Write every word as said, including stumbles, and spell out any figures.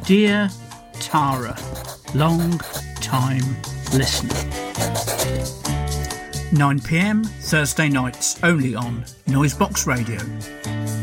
Dear Tara, long time listener. nine p m Thursday nights only on Noisebox Radio.